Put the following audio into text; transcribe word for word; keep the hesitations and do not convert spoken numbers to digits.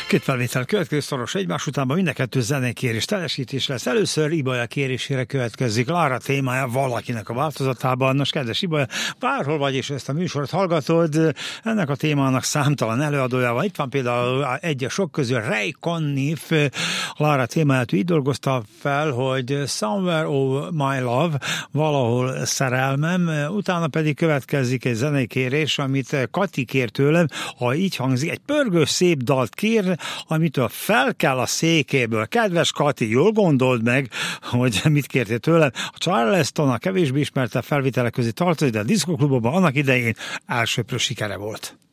Két felvétel következő szoros egymás utánban mind a kettő zenékérés teljesítés lesz. Először Ibolya kérésére következik Lara témája valakinek a változatában. Nos, kedves Ibolya, bárhol vagy és ezt a műsort hallgatod, ennek a témának számtalan előadójával. Itt van például egy a sok közül Ray Conniff, Lara témáját így dolgozta fel, hogy Somewhere Oh My Love, valahol szerelmem, utána pedig következik egy zenékérés, amit Kati kér tőlem, ha így hangzik, egy pörgős szép dalt kér, amitől fel kell a székéből. Kedves Kati, jól gondold meg, hogy mit kértél tőlem. A Charleston a kevésbé ismerte felvételek közé tartozik, de a diszkoklubokban annak idején elsőprő sikere volt.